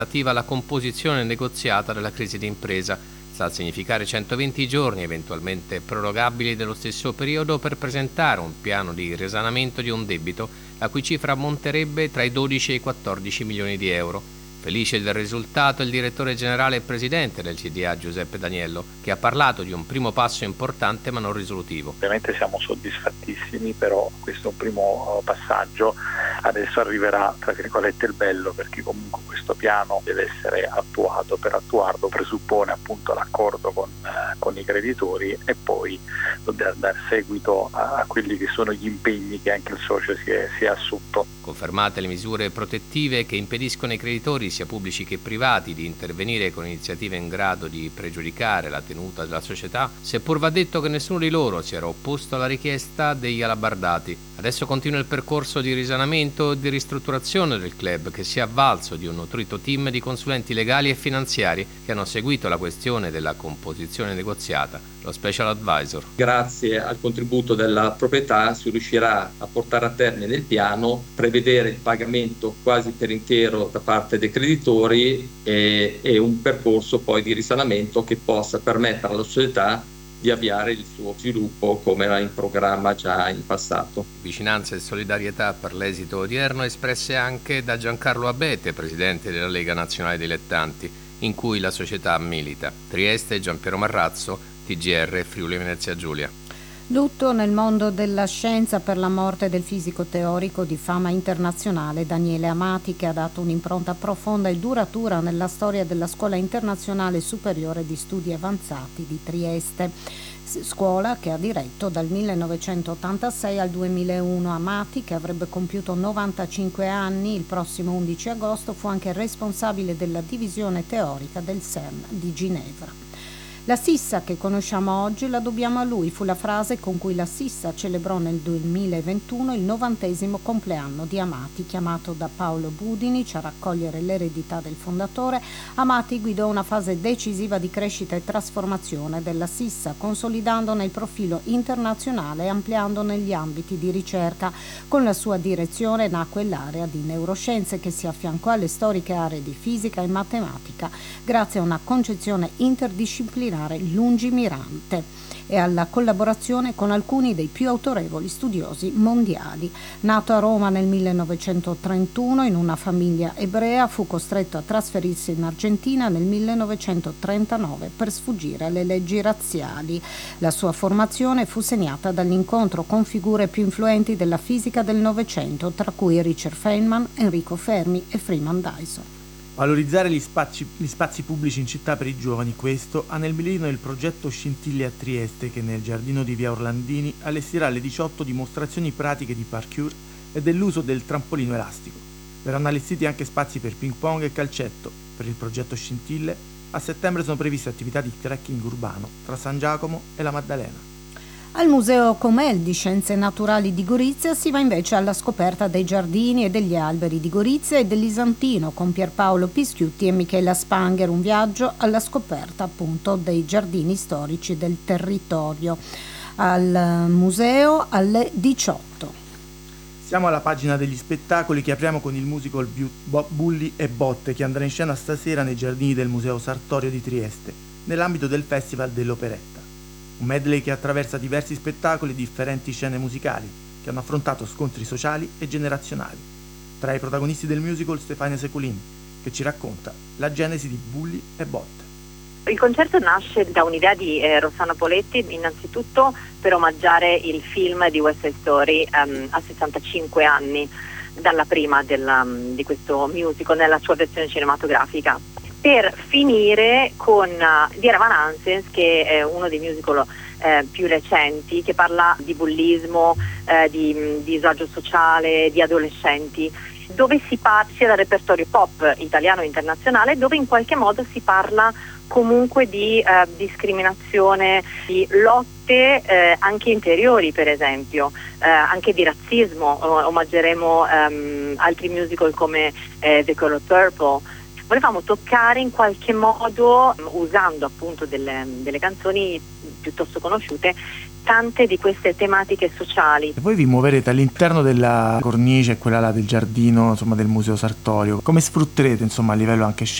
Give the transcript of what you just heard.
relativa alla composizione negoziata della crisi d'impresa. Sta a significare 120 giorni, eventualmente prorogabili dello stesso periodo, per presentare un piano di risanamento di un debito la cui cifra ammonterebbe tra i 12 e i 14 milioni di euro. Felice del risultato il direttore generale e presidente del CDA Giuseppe Daniello, che ha parlato di un primo passo importante ma non risolutivo. Ovviamente siamo soddisfattissimi, però questo è un primo passaggio. Adesso arriverà, tra virgolette, il bello, perché comunque questo piano deve essere attuato. Per attuarlo presuppone appunto l'accordo con i creditori e poi dobbiamo dare seguito a quelli che sono gli impegni che anche il socio si è assunto. Confermate le misure protettive che impediscono ai creditori, sia pubblici che privati, di intervenire con iniziative in grado di pregiudicare la tenuta della società, seppur va detto che nessuno di loro si era opposto alla richiesta degli alabardati. Adesso continua il percorso di risanamento e di ristrutturazione del club, che si è avvalso di un nutrito team di consulenti legali e finanziari che hanno seguito la questione della composizione negoziata. Lo special advisor. Grazie al contributo della proprietà si riuscirà a portare a termine il piano, prevedere il pagamento quasi per intero da parte dei creditori e un percorso poi di risanamento che possa permettere alla società di avviare il suo sviluppo come era in programma già in passato. Vicinanza e solidarietà per l'esito odierno espresse anche da Giancarlo Abete, presidente della Lega Nazionale Dilettanti, in cui la società milita. Trieste, Giampiero Marrazzo, TGR Friuli Venezia Giulia. Lutto nel mondo della scienza per la morte del fisico teorico di fama internazionale Daniele Amati, che ha dato un'impronta profonda e duratura nella storia della Scuola Internazionale Superiore di Studi Avanzati di Trieste, scuola che ha diretto dal 1986 al 2001. Amati, che avrebbe compiuto 95 anni il prossimo 11 agosto, fu anche responsabile della divisione teorica del CERN di Ginevra. La Sissa che conosciamo oggi la dobbiamo a lui, fu la frase con cui la Sissa celebrò nel 2021 il 90° compleanno di Amati. Chiamato da Paolo Budinic a raccogliere l'eredità del fondatore, Amati guidò una fase decisiva di crescita e trasformazione della Sissa, consolidandone il profilo internazionale e ampliandone gli ambiti di ricerca. Con la sua direzione nacque l'area di neuroscienze, che si affiancò alle storiche aree di fisica e matematica grazie a una concezione interdisciplinare lungimirante e alla collaborazione con alcuni dei più autorevoli studiosi mondiali. Nato a Roma nel 1931 in una famiglia ebrea, fu costretto a trasferirsi in Argentina nel 1939 per sfuggire alle leggi razziali. La sua formazione fu segnata dall'incontro con figure più influenti della fisica del Novecento, tra cui Richard Feynman, Enrico Fermi e Freeman Dyson. Valorizzare gli spazi pubblici in città per i giovani, questo ha nel mirino il progetto Scintille a Trieste, che nel giardino di via Orlandini allestirà le 18 dimostrazioni pratiche di parkour e dell'uso del trampolino elastico. Verranno allestiti anche spazi per ping pong e calcetto. Per il progetto Scintille a settembre sono previste attività di trekking urbano tra San Giacomo e la Maddalena. Al Museo Comel di Scienze Naturali di Gorizia si va invece alla scoperta dei giardini e degli alberi di Gorizia e dell'Isantino con Pierpaolo Pischiutti e Michela Spanger, un viaggio alla scoperta appunto dei giardini storici del territorio. Al museo alle 18. Siamo alla pagina degli spettacoli, che apriamo con il musical Bulli e Botte, che andrà in scena stasera nei giardini del Museo Sartorio di Trieste, nell'ambito del Festival dell'Operetta. Un medley che attraversa diversi spettacoli e differenti scene musicali, che hanno affrontato scontri sociali e generazionali. Tra i protagonisti del musical Stefania Seculin, che ci racconta la genesi di Bulli e Botte. Il concerto nasce da un'idea di Rossana Poletti, innanzitutto per omaggiare il film di West Side Story a 65 anni dalla prima di questo musical nella sua versione cinematografica, per finire con Dear Evan Hansen, che è uno dei musical più recenti, che parla di bullismo, di disagio sociale, di adolescenti, dove sia dal repertorio pop italiano e internazionale, dove in qualche modo si parla comunque di discriminazione, di lotte anche interiori, per esempio, anche di razzismo. Omaggeremo altri musical come The Color Purple. Volevamo toccare in qualche modo, usando appunto delle canzoni piuttosto conosciute, tante di queste tematiche sociali. E voi vi muoverete all'interno della cornice, quella là del giardino, insomma, del Museo Sartorio. Come sfrutterete, insomma, a livello anche